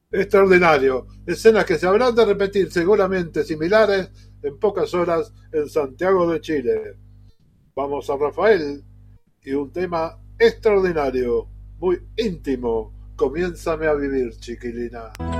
Extraordinario. Escenas que se habrán de repetir seguramente similares en pocas horas en Santiago de Chile. Vamos a Rafael y un tema extraordinario, muy íntimo. Comiénzame a vivir, chiquilina.